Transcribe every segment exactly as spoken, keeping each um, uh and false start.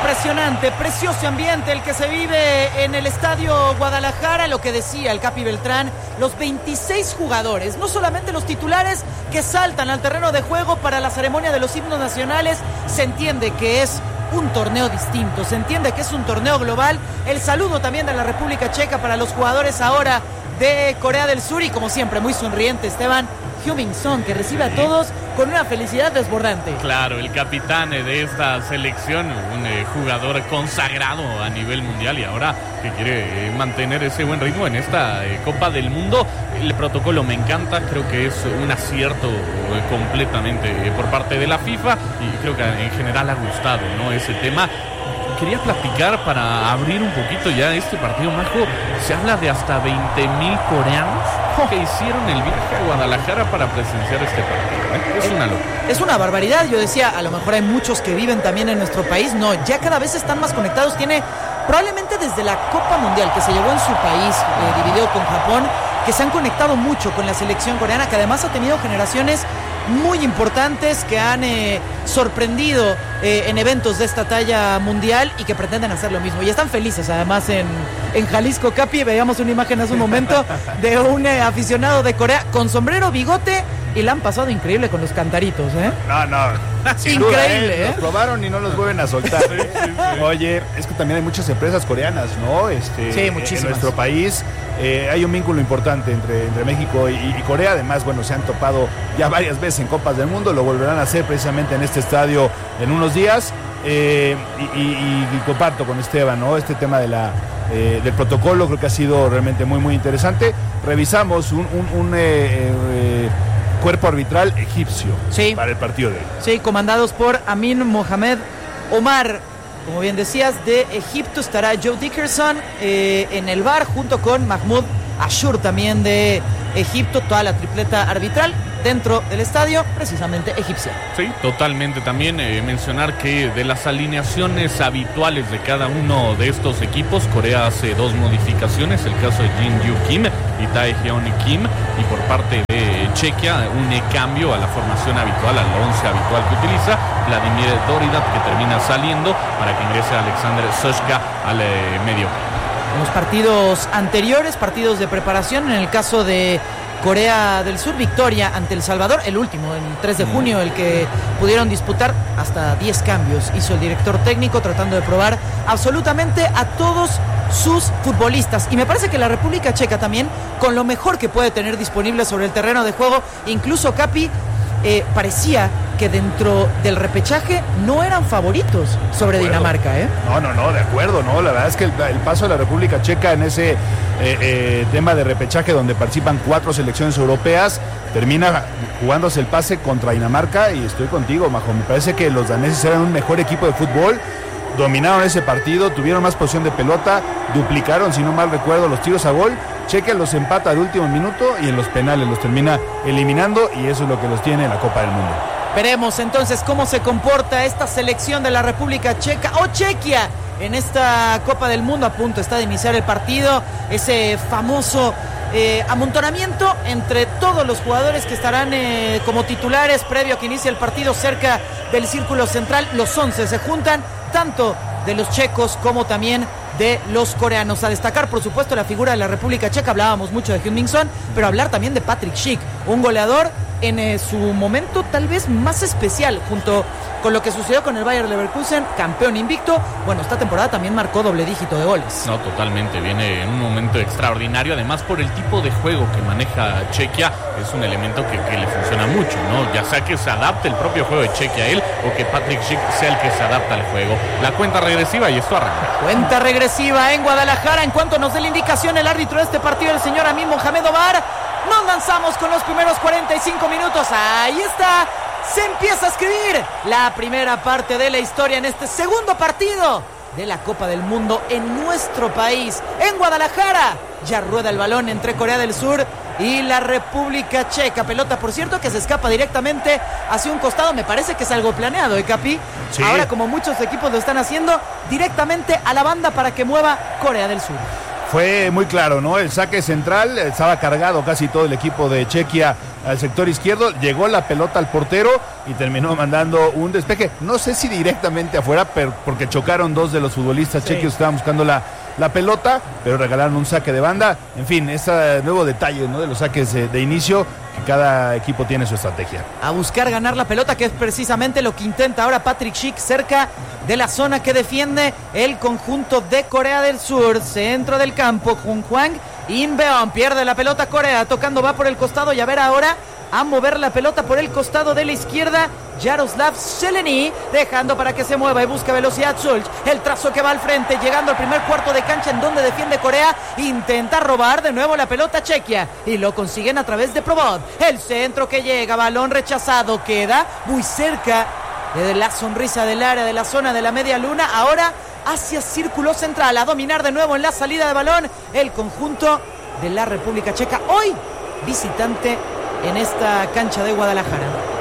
Impresionante, precioso ambiente el que se vive en el Estadio Guadalajara. Lo que decía el Capi Beltrán, los veintiséis jugadores, no solamente los titulares que saltan al terreno de juego para la ceremonia de los himnos nacionales. Se entiende que es un torneo distinto, se entiende que es un torneo global. El saludo también de la República Checa para los jugadores ahora de Corea del Sur y como siempre muy sonriente Esteban Heung-min Son, que recibe a todos con una felicidad desbordante. Claro, el capitán de esta selección, un eh, jugador consagrado a nivel mundial y ahora que quiere eh, mantener ese buen ritmo en esta eh, Copa del Mundo. El protocolo me encanta, creo que es un acierto eh, completamente eh, por parte de la FIFA y creo que en general ha gustado, ¿no?, ese tema. Quería platicar para abrir un poquito ya este partido, Majo. Se habla de hasta veinte mil coreanos que hicieron el viaje a Guadalajara para presenciar este partido, ¿eh? Es una locura. Es una barbaridad. Yo decía, a lo mejor hay muchos que viven también en nuestro país. No, ya cada vez están más conectados. Tiene probablemente desde la Copa Mundial que se llevó en su país, eh, dividido con Japón, que se han conectado mucho con la selección coreana, que además ha tenido generaciones muy importantes que han eh, sorprendido eh, en eventos de esta talla mundial y que pretenden hacer lo mismo. Y están felices además en, en Jalisco. Capi, veíamos una imagen hace un momento de un eh, aficionado de Corea con sombrero, bigote, y la han pasado increíble con los cantaritos, ¿eh? No, no. Increíble, duda, ¿eh? ¿eh? Los probaron y no los vuelven a soltar. ¿eh? Sí, sí. Oye, es que también hay muchas empresas coreanas, ¿no? Este, sí, muchísimas. En nuestro país eh, hay un vínculo importante entre, entre México y, y Corea. Además, bueno, se han topado ya varias veces en Copas del Mundo. Lo volverán a hacer precisamente en este estadio en unos días. Eh, y, y, y comparto con Esteban, ¿no? Este tema de la, eh, del protocolo creo que ha sido realmente muy, muy interesante. Revisamos un... un, un eh, eh, cuerpo arbitral egipcio, sí, para el partido de hoy. Sí, comandados por Amin Mohamed Omar. Como bien decías, de Egipto estará Joe Dickerson eh, en el V A R junto con Mahmoud Ashur también de Egipto, toda la tripleta arbitral dentro del estadio, precisamente egipcia. Sí, totalmente. También eh, mencionar que de las alineaciones habituales de cada uno de estos equipos, Corea hace dos modificaciones, el caso de Jin Yu Kim y Tae Hyun Kim, y por parte de Chequia un cambio a la formación habitual, al once habitual que utiliza Vladimir Doridat, que termina saliendo para que ingrese Alexander Soshka al eh, medio. En los partidos anteriores, partidos de preparación, en el caso de Corea del Sur, victoria ante El Salvador, el último, el tres de junio, el que pudieron disputar, hasta diez cambios hizo el director técnico tratando de probar absolutamente a todos sus futbolistas. Y me parece que la República Checa también, con lo mejor que puede tener disponible sobre el terreno de juego, incluso Capi, eh, parecía que dentro del repechaje no eran favoritos sobre Dinamarca, ¿eh? No, no, no, de acuerdo, no, la verdad es que el, el paso de la República Checa en ese eh, eh, tema de repechaje donde participan cuatro selecciones europeas, termina jugándose el pase contra Dinamarca, y estoy contigo, Majo, me parece que los daneses eran un mejor equipo de fútbol, dominaron ese partido, tuvieron más posición de pelota, duplicaron, si no mal recuerdo, los tiros a gol. Checa los empata al último minuto y en los penales los termina eliminando, y eso es lo que los tiene en la Copa del Mundo. Veremos entonces cómo se comporta esta selección de la República Checa o Chequia en esta Copa del Mundo. A punto está de iniciar el partido, ese famoso eh, amontonamiento entre todos los jugadores que estarán eh, como titulares previo a que inicie el partido cerca del círculo central. Los once se juntan, tanto de los checos como también de los coreanos. A destacar, por supuesto, la figura de la República Checa. Hablábamos mucho de Heung-min Son, pero hablar también de Patrick Schick, un goleador en eh, su momento tal vez más especial, junto con lo que sucedió con el Bayer Leverkusen, campeón invicto. Bueno, esta temporada también marcó doble dígito de goles. No, totalmente, viene en un momento extraordinario, además por el tipo de juego que maneja Chequia, es un elemento que, que le funciona mucho, ¿no? Ya sea que se adapte el propio juego de Chequia a él, o que Patrick Schick sea el que se adapta al juego. La cuenta regresiva, y esto arranca. Cuenta regresiva en Guadalajara, en cuanto nos dé la indicación el árbitro de este partido, el señor Amin Mohamed Omar. Nos lanzamos con los primeros cuarenta y cinco minutos. Ahí está. Se empieza a escribir la primera parte de la historia en este segundo partido de la Copa del Mundo en nuestro país, en Guadalajara. Ya rueda el balón entre Corea del Sur y la República Checa. Pelota, por cierto, que se escapa directamente hacia un costado. Me parece que es algo planeado, ¿eh, Capi? Sí. Ahora, como muchos equipos lo están haciendo, directamente a la banda para que mueva Corea del Sur. Fue muy claro, ¿no? El saque central estaba cargado casi todo el equipo de Chequia al sector izquierdo, llegó la pelota al portero y terminó mandando un despeje. No sé si directamente afuera, pero porque chocaron dos de los futbolistas sí. chequios que estaban buscando la, la pelota, pero regalaron un saque de banda. En fin, ese nuevo detalle, ¿no?, de los saques de, de inicio, que cada equipo tiene su estrategia. A buscar ganar la pelota, que es precisamente lo que intenta ahora Patrick Schick, cerca de la zona que defiende el conjunto de Corea del Sur. Centro del campo, Jung Hwang Inbeon pierde la pelota Corea, tocando va por el costado y a ver ahora a mover la pelota por el costado de la izquierda Jaroslav Zeleny, dejando para que se mueva y busca velocidad Schultz, el trazo que va al frente, llegando al primer cuarto de cancha en donde defiende Corea, intenta robar de nuevo la pelota Chequia y lo consiguen a través de Probot, el centro que llega, balón rechazado, queda muy cerca de la sonrisa del área, de la zona de la media luna, ahora hacia círculo central, a dominar de nuevo en la salida de balón el conjunto de la República Checa, hoy visitante en esta cancha de Guadalajara.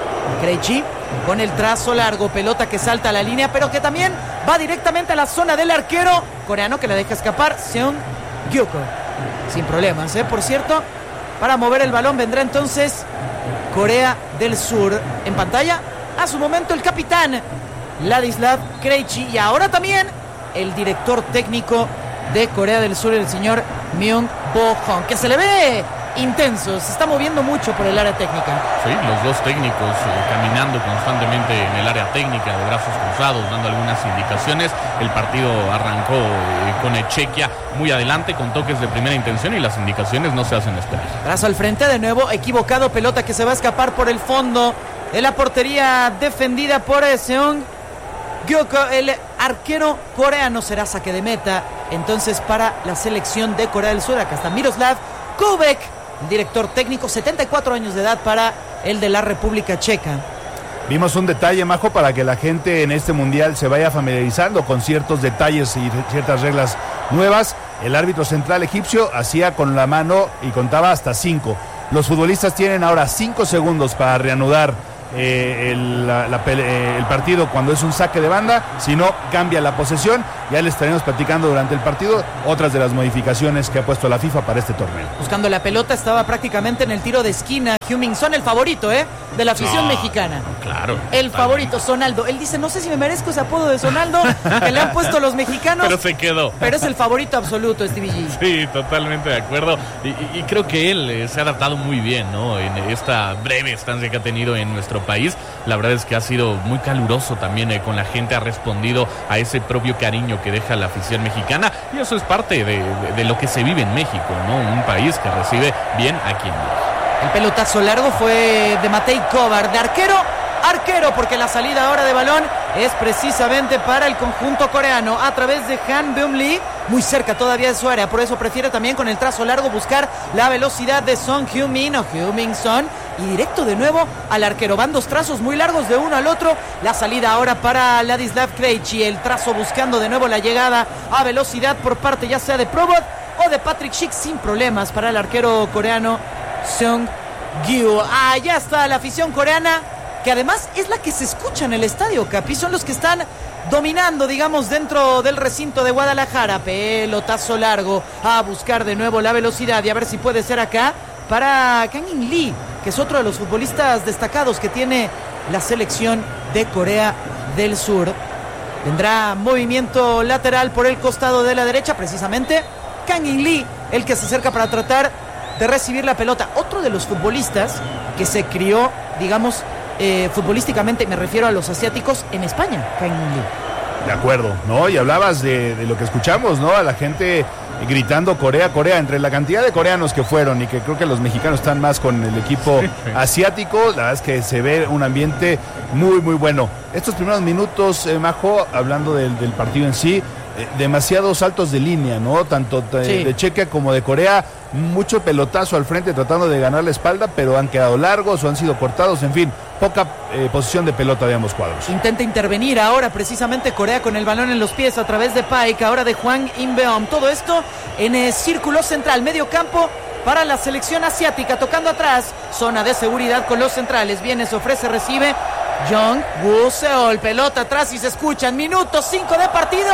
Krejci con el trazo largo, pelota que salta a la línea, pero que también va directamente a la zona del arquero coreano, que la deja escapar, Seung Gyuko. Sin problemas, ¿eh? Por cierto, para mover el balón vendrá entonces Corea del Sur. En pantalla, a su momento, el capitán Ladislav Krejci, y ahora también el director técnico de Corea del Sur, el señor Myung Bo-hong, que se le ve intenso, se está moviendo mucho por el área técnica. Sí, los dos técnicos eh, caminando constantemente en el área técnica, de brazos cruzados, dando algunas indicaciones. El partido arrancó eh, con Chequia muy adelante, con toques de primera intención, y las indicaciones no se hacen esperar. Brazo al frente de nuevo, equivocado, pelota que se va a escapar por el fondo de la portería defendida por Seung Gyuko, el arquero coreano. Será saque de meta entonces para la selección de Corea del Sur. Acá está Miroslav Kubek, el director técnico, setenta y cuatro años de edad para el de la República Checa. Vimos un detalle, Majo, para que la gente en este mundial se vaya familiarizando con ciertos detalles y ciertas reglas nuevas. El árbitro central egipcio hacía con la mano y contaba hasta cinco. Los futbolistas tienen ahora cinco segundos para reanudar Eh, el, la, la, eh, el partido cuando es un saque de banda, si no cambia la posesión. Ya les estaremos platicando durante el partido otras de las modificaciones que ha puesto la FIFA para este torneo. Buscando la pelota, estaba prácticamente en el tiro de esquina Heung-min Son, el favorito ¿eh? de la afición no, mexicana. Claro. El favorito, Sonaldo. Él dice, no sé si me merezco ese apodo de Sonaldo que le han puesto los mexicanos, pero se quedó. Pero es el favorito absoluto, Stevie G. Sí, totalmente de acuerdo. Y, y, y creo que él eh, se ha adaptado muy bien, ¿no?, en esta breve estancia que ha tenido en nuestro país. La verdad es que ha sido muy caluroso también eh, con la gente, ha respondido a ese propio cariño que deja la afición mexicana, y eso es parte de, de, de lo que se vive en México, ¿no? Un país que recibe bien a quien vive. El pelotazo largo fue de Matej Kovar, de arquero, arquero, porque la salida ahora de balón es precisamente para el conjunto coreano a través de Han Beom-lee, muy cerca todavía de su área, por eso prefiere también con el trazo largo buscar la velocidad de Son Heung-min o Heung-min Son, y directo de nuevo al arquero. Van dos trazos muy largos de uno al otro. La salida ahora para Ladislav Krejci, el trazo buscando de nuevo la llegada a velocidad por parte ya sea de Probot o de Patrick Schick, sin problemas para el arquero coreano Seung Gyu. Allá está la afición coreana, que además es la que se escucha en el estadio, Capi. Son los que están dominando, digamos, dentro del recinto de Guadalajara. Pelotazo largo a buscar de nuevo la velocidad y a ver si puede ser acá para Kang In Lee, que es otro de los futbolistas destacados que tiene la selección de Corea del Sur. Tendrá movimiento lateral por el costado de la derecha, precisamente Kang In Lee, el que se acerca para tratar de recibir la pelota. Otro de los futbolistas que se crió, digamos, eh, futbolísticamente, me refiero a los asiáticos, en España, Kang In Lee. De acuerdo, ¿no? Y hablabas de, de lo que escuchamos, ¿no? A la gente gritando Corea, Corea, entre la cantidad de coreanos que fueron, y que creo que los mexicanos están más con el equipo asiático. La verdad es que se ve un ambiente muy, muy bueno. Estos primeros minutos, eh, Majo, hablando del, del partido en sí, eh, demasiados saltos de línea, ¿no? Tanto de, sí. de Chequia como de Corea, mucho pelotazo al frente tratando de ganar la espalda, pero han quedado largos o han sido cortados, en fin, poca eh, posición de pelota de ambos cuadros. Intenta intervenir ahora precisamente Corea con el balón en los pies a través de Paik, ahora de Hwang In-beom. Todo esto en el círculo central, medio campo para la selección asiática, tocando atrás, zona de seguridad con los centrales. Viene, se ofrece, recibe Jong Woo-seol, pelota atrás y se escuchan minutos cinco de partido.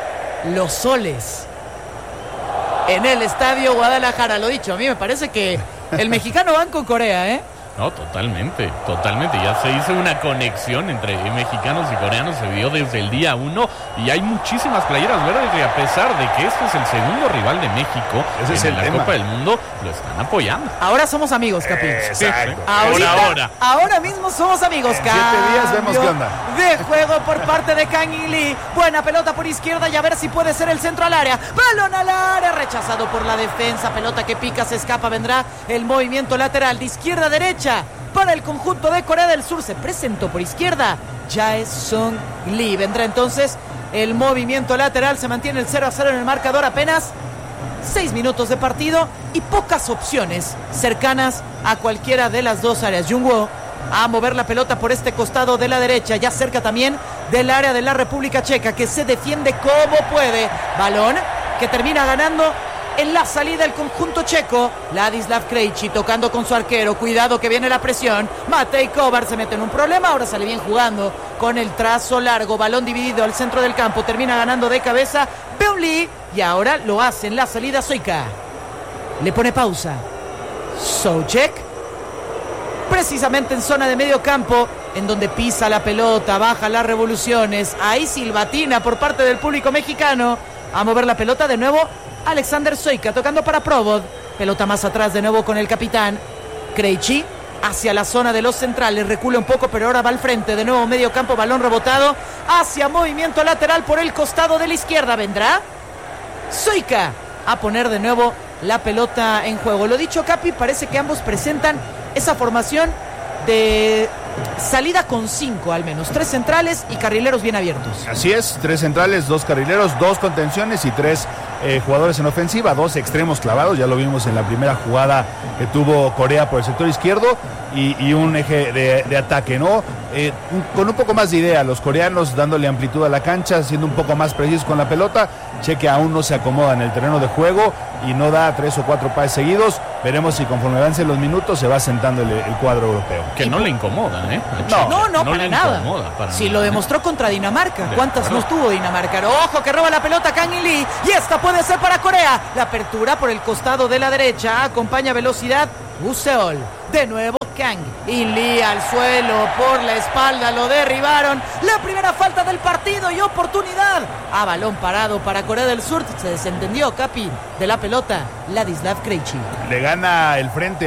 Los soles en el estadio Guadalajara. Lo dicho, a mí me parece que el mexicano van con Corea, ¿eh? No, totalmente, totalmente. Ya se hizo una conexión entre mexicanos y coreanos, se vio desde el día uno y hay muchísimas playeras verdes y a pesar de que este es el segundo rival de México Ese es en el la tema. Copa del Mundo, lo están apoyando. Ahora somos amigos, Capi. Exacto. Ahorita, Por ahora. ahora mismo somos amigos. En siete días vemos Cambio qué onda. de juego por parte de Kang In Lee. Buena pelota por izquierda y a ver si puede ser el centro al área. Balón al área, rechazado por la defensa. Pelota que pica, se escapa. Vendrá el movimiento lateral de izquierda a derecha para el conjunto de Corea del Sur. Se presentó por izquierda Jae-Sung Lee. Vendrá entonces el movimiento lateral. Se mantiene el cero a cero en el marcador. Apenas seis minutos de partido y pocas opciones cercanas a cualquiera de las dos áreas. Jungwoo a mover la pelota por este costado de la derecha, ya cerca también del área de la República Checa, que se defiende como puede. Balón que termina ganando en la salida el conjunto checo. Ladislav Krejci tocando con su arquero. Cuidado que viene la presión. Matej Kovar se mete en un problema. Ahora sale bien jugando con el trazo largo. Balón dividido al centro del campo. Termina ganando de cabeza Beon Lee. Y ahora lo hace en la salida Soika. Le pone pausa. Soucek. Precisamente en zona de medio campo, en donde pisa la pelota, baja las revoluciones. Ahí silbatina por parte del público mexicano. A mover la pelota de nuevo Alexander Soika tocando para Provod. Pelota más atrás de nuevo con el capitán Krejci hacia la zona de los centrales. Recula un poco pero ahora va al frente. De nuevo medio campo, balón rebotado hacia movimiento lateral por el costado de la izquierda. Vendrá Soika a poner de nuevo la pelota en juego. Lo dicho, Capi, parece que ambos presentan esa formación de salida con cinco al menos, tres centrales y carrileros bien abiertos. Así es, tres centrales, dos carrileros, dos contenciones y tres eh, jugadores en ofensiva, dos extremos clavados, ya lo vimos en la primera jugada que tuvo Corea por el sector izquierdo y, y un eje de, de ataque, ¿no? Eh, un, con un poco más de idea, los coreanos dándole amplitud a la cancha, siendo un poco más precisos con la pelota. Cheque aún no se acomoda en el terreno de juego y no da tres o cuatro pases seguidos. Veremos si conforme avancen los minutos se va sentando el, el cuadro europeo. Que no le incomoda, ¿eh? A No, Checa. no, no, para le nada. incomoda para Si nada, lo ¿eh? demostró contra Dinamarca. De ¿Cuántas acuerdo. no estuvo Dinamarca? Ojo que roba la pelota Kang In Lee. Y esta puede ser para Corea. La apertura por el costado de la derecha. Acompaña velocidad Useol. De nuevo Kang In Lee al suelo por la espalda. Lo derribaron. La primera falta del partido y oportunidad. A balón parado para Corea del Sur. Se desentendió, Capi, de la pelota Ladislav Krejci. Le gana el frente